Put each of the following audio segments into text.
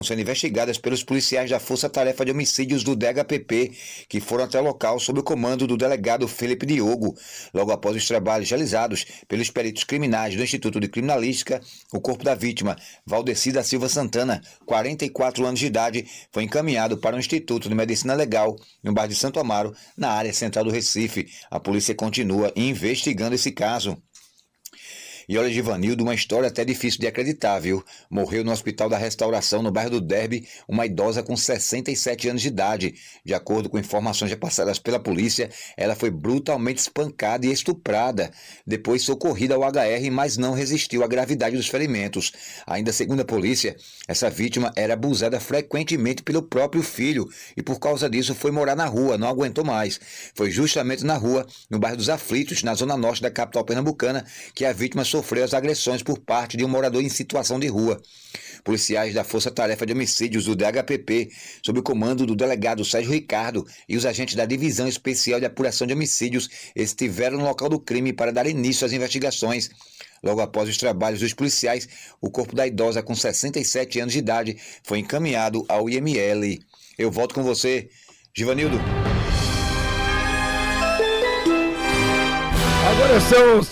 sendo investigadas pelos policiais da Força Tarefa de Homicídios do DHPP, que foram até o local sob o comando do delegado Felipe Diogo. Logo após os trabalhos realizados pelos peritos criminais do Instituto de Criminalística, o corpo da vítima, Valdeci da Silva Santana, 44 anos de idade, foi encaminhado para o Instituto de Medicina Legal, no bairro de Santo Amaro, na área central do Recife. A polícia continua investigando esse caso. E olha, Givanildo, uma história até difícil de acreditar, viu? Morreu no Hospital da Restauração, no bairro do Derby, uma idosa com 67 anos de idade. De acordo com informações repassadas pela polícia, ela foi brutalmente espancada e estuprada. Depois socorrida ao HR, mas não resistiu à gravidade dos ferimentos. Ainda segundo a polícia, essa vítima era abusada frequentemente pelo próprio filho e por causa disso foi morar na rua, não aguentou mais. Foi justamente na rua, no bairro dos Aflitos, na zona norte da capital pernambucana, que a vítima sofreu as agressões por parte de um morador em situação de rua. Policiais da Força Tarefa de Homicídios do DHPP, sob o comando do delegado Sérgio Ricardo e os agentes da Divisão Especial de Apuração de Homicídios, estiveram no local do crime para dar início às investigações. Logo após os trabalhos dos policiais, o corpo da idosa com 67 anos de idade foi encaminhado ao IML. Eu volto com você, Givanildo. Agora são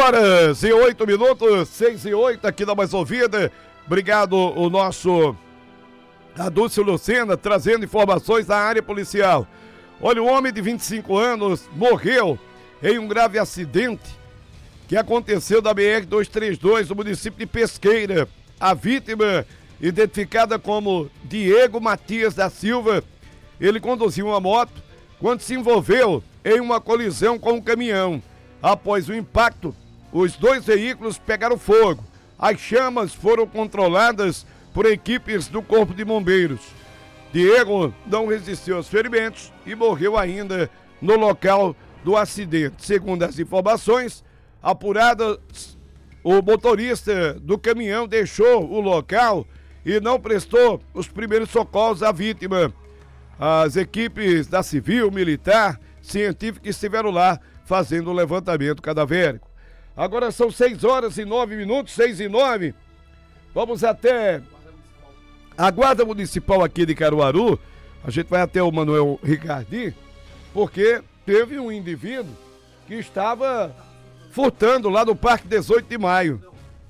6h08, 6h08 aqui na Mais Ouvida. Obrigado o nosso Adúlcio Lucena, trazendo informações da área policial. Olha, um homem de 25 anos morreu em um grave acidente que aconteceu na BR-232, no município de Pesqueira. A vítima, identificada como Diego Matias da Silva, ele conduziu uma moto quando se envolveu em uma colisão com um caminhão. Após o impacto, os dois veículos pegaram fogo. As chamas foram controladas por equipes do Corpo de Bombeiros. Diego não resistiu aos ferimentos e morreu ainda no local do acidente. Segundo as informações apuradas, o motorista do caminhão deixou o local e não prestou os primeiros socorros à vítima. As equipes da Civil, Militar, Científica estiveram lá fazendo o levantamento cadavérico. Agora são 6h09, 6h09. Vamos até a Guarda Municipal aqui de Caruaru. A gente vai até o Manuel Ricardi, porque teve um indivíduo que estava furtando lá no Parque 18 de Maio.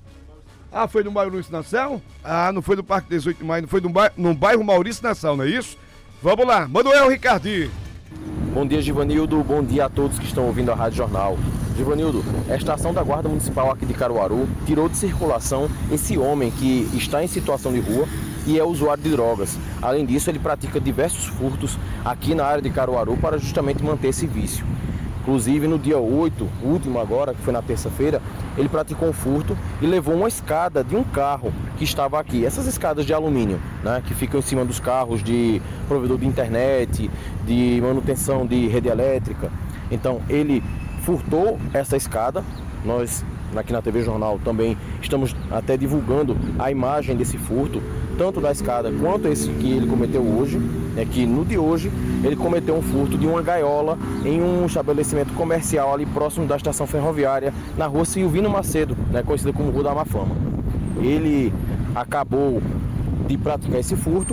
Ah, foi no Maurício Nação? Ah, não foi no Parque 18 de Maio, não foi no bairro Maurício Nação, não é isso? Vamos lá, Manuel Ricardi. Bom dia, Givanildo. Bom dia a todos que estão ouvindo a Rádio Jornal. Givanildo, a estação da Guarda Municipal aqui de Caruaru tirou de circulação esse homem que está em situação de rua e é usuário de drogas. Além disso, ele pratica diversos furtos aqui na área de Caruaru para justamente manter esse vício. Inclusive, no dia 8, último agora, que foi na terça-feira, ele praticou um furto e levou uma escada de um carro que estava aqui. Essas escadas de alumínio, né, que ficam em cima dos carros de provedor de internet, de manutenção de rede elétrica. Então, ele furtou essa escada. Nós, aqui na TV Jornal, também estamos até divulgando a imagem desse furto, tanto da escada quanto esse que ele cometeu hoje. É que no de hoje ele cometeu um furto de uma gaiola em um estabelecimento comercial ali próximo da estação ferroviária, na rua Silvino Macedo, né, conhecida como Rua da Má Fama. Ele acabou de praticar esse furto.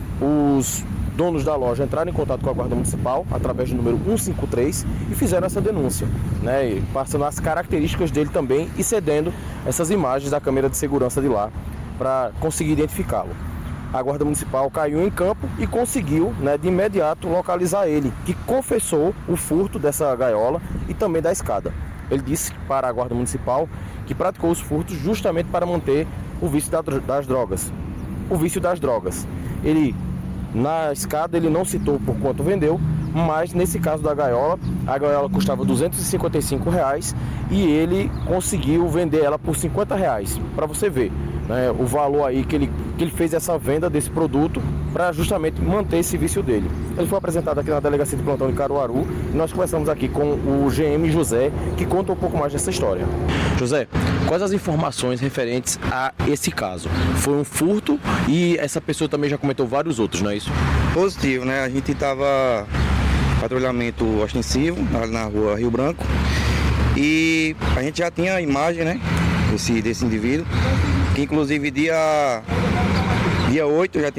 Os donos da loja entraram em contato com a Guarda Municipal através do número 153 e fizeram essa denúncia, né, passando as características dele também e cedendo essas imagens da câmera de segurança de lá para conseguir identificá-lo. A Guarda Municipal caiu em campo e conseguiu, né, de imediato localizar ele, que confessou o furto dessa gaiola e também da escada. Ele disse para a Guarda Municipal que praticou os furtos justamente para manter o vício das drogas. O vício das drogas. Na escada ele não citou por quanto vendeu, mas nesse caso da gaiola, a gaiola custava R$255 e ele conseguiu vender ela por R$50, para você ver, né, o valor aí que ele fez essa venda desse produto para justamente manter esse vício dele. Ele foi apresentado aqui na Delegacia de Plantão de Caruaru e nós conversamos aqui com o GM José, que conta um pouco mais dessa história. José, quais as informações referentes a esse caso? Foi um furto e essa pessoa também já cometeu vários outros, não é isso? Positivo, né? A gente estava patrulhamento ostensivo na rua Rio Branco e a gente já tinha a imagem, né, desse indivíduo, que inclusive dia 8 já tinha